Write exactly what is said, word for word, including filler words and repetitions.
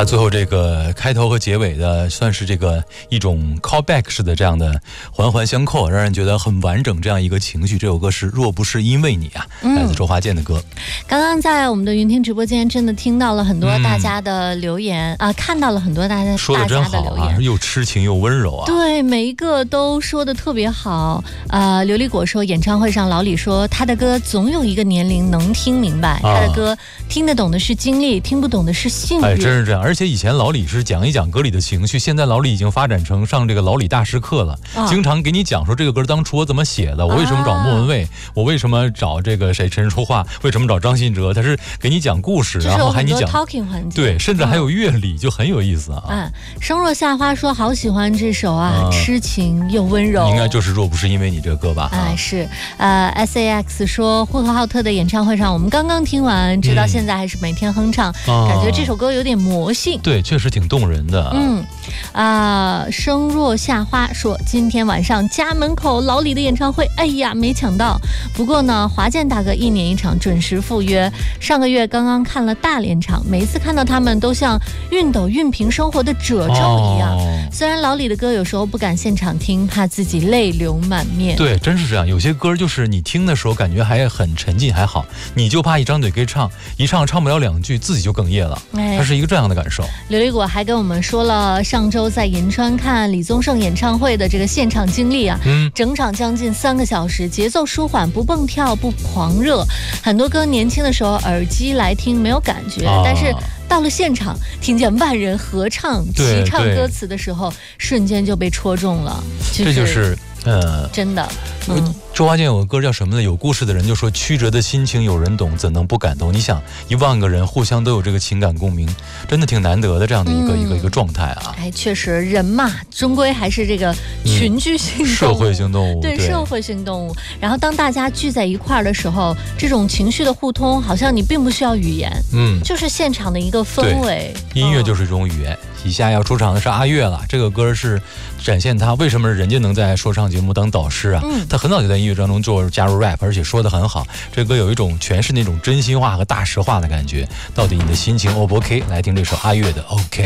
它最后这个开头和结尾的算是这个一种 callback 式的这样的环环相扣，让人觉得很完整这样一个情绪。这首歌是若不是因为你啊，来自周华健的歌。 刚刚在我们的云听直播间真的听到了很多大家的留言、嗯、啊，看到了很多大家说的真好啊， 大家的留言， 又痴情又温柔啊。 对，每一个都说的特别好。呃，琉璃果说演唱会上老李说他的歌总有一个年龄能听明白，他的歌听得懂的是经历，听不懂的是幸运。 哎，真是这样。而且以前老李是讲一讲歌里的情绪，现在老李已经发展成上这个老李大师课了、啊、经常给你讲说这个歌当初我怎么写的，我为什么找莫文蔚、啊、我为什么找这个谁陈淑桦，为什么找张信哲，他是给你讲故事，然后还你讲 talking 环节， 对，甚至还有乐理、嗯、就很有意思啊。 嗯，生若夏花说好喜欢这首啊、嗯、痴情又温柔， 应该就是若不是因为你这个歌吧。 哎，是。呃 S A X 说呼和浩特的演唱会上我们刚刚听完，直到现在还是每天哼唱、嗯、感觉这首歌有点魔性， 对，确实挺动人的。 嗯啊、呃，生若夏花说今天晚上家门口老李的演唱会，哎呀没抢到，不过呢华健大哥一年一场准时赴约，上个月刚刚看了大连场，每一次看到他们都像熨斗熨平生活的褶皱一样、哦、虽然老李的歌有时候不敢现场听，怕自己泪流满面。 对，真是这样，有些歌就是你听的时候感觉还很沉浸还好，你就怕一张嘴给唱一唱唱不了两句自己就哽咽了，它是一个这样的感受。 琉璃果还跟我们说了上周在银川看李宗盛演唱会的这个现场经历啊，嗯，整场将近三个小时，节奏舒缓，不蹦跳不狂热，很多歌年轻的时候耳机来听没有感觉、啊、但是到了现场听见万人合唱齐唱歌词的时候，瞬间就被戳中了、就是、 这就是呃， 真的。嗯， 周华健有个歌叫什么呢？有故事的人就说曲折的心情有人懂，怎能不感动？你想一万个人互相都有这个情感共鸣，真的挺难得的这样的一个、嗯、一个一个状态啊。 哎，确实人嘛，终归还是这个群居性动物、嗯、 社会性动物， 对，对社会性动物。然后当大家聚在一块儿的时候，这种情绪的互通，好像你并不需要语言，嗯，就是现场的一个氛围。 音乐就是一种语言。以下要出场的是阿月了，这个歌是展现他为什么人家能在说唱节目当导师啊、嗯、他很早就在音乐当中做加入 rap， 而且说得很好。这歌有一种全是那种真心话和大实话的感觉。到底你的心情 O 不 OK？ 来听这首阿月的 OK。